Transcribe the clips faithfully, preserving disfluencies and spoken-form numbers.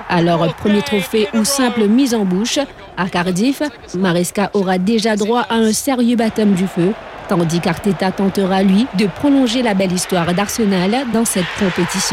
Alors, premier trophée ou simple mise en bouche, à Cardiff, Maresca aura déjà droit à un sérieux baptême du feu, tandis qu'Arteta tentera, lui, de prolonger la belle histoire d'Arsenal dans cette compétition.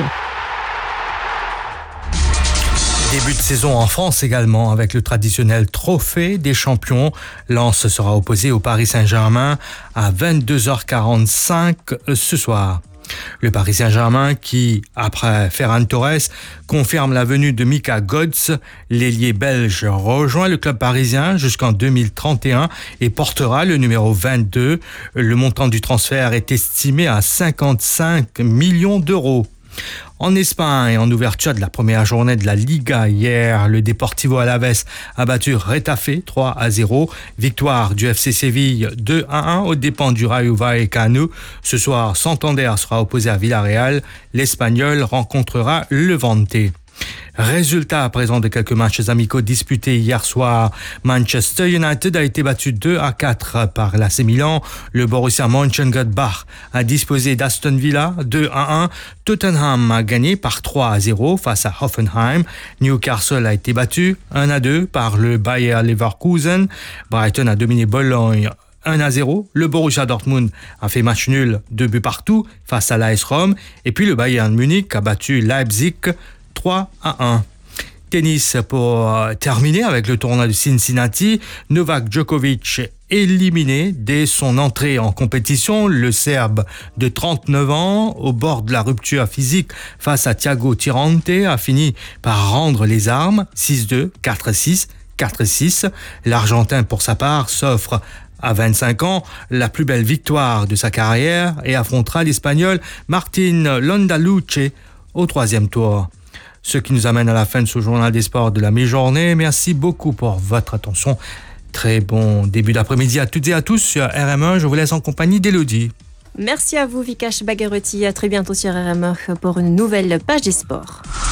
Début de saison en France également avec le traditionnel trophée des champions. Lens sera opposé au Paris Saint-Germain à vingt-deux heures quarante-cinq ce soir. Le Paris Saint-Germain qui, après Ferran Torres, confirme la venue de Mika Götze, l'ailier belge rejoint le club parisien jusqu'en deux mille trente et un et portera le numéro vingt-deux. Le montant du transfert est estimé à cinquante-cinq millions d'euros. En Espagne, en ouverture de la première journée de la Liga hier, le Deportivo Alavés a battu Retafe trois à zéro. Victoire du F C Séville deux à un aux dépens du Rayo Vallecano. Ce soir, Santander sera opposé à Villarreal. L'Espagnol rencontrera Levante. Résultat à présent de quelques matchs amicaux disputés hier soir. Manchester United a été battu deux à quatre par l'A C Milan. Le Borussia Mönchengladbach a disposé d'Aston Villa deux à un. Tottenham a gagné par trois à zéro face à Hoffenheim. Newcastle a été battu un à deux par le Bayer Leverkusen. Brighton a dominé Bologne un à zéro. Le Borussia Dortmund a fait match nul, deux buts partout face à l'A S Rome. Et puis le Bayern Munich a battu Leipzig trois à un. Tennis pour terminer avec le tournoi de Cincinnati. Novak Djokovic éliminé dès son entrée en compétition. Le Serbe de trente-neuf ans, au bord de la rupture physique face à Thiago Tirante, a fini par rendre les armes six deux, quatre six, quatre six. L'Argentin, pour sa part, s'offre à vingt-cinq ans la plus belle victoire de sa carrière et affrontera l'Espagnol Martín Landaluce au troisième tour. Ce qui nous amène à la fin de ce journal des sports de la mi-journée. Merci beaucoup pour votre attention. Très bon début d'après-midi à toutes et à tous sur R M un. Je vous laisse en compagnie d'Élodie. Merci à vous, Vikash Bagaruti. À très bientôt sur R M un pour une nouvelle page des sports.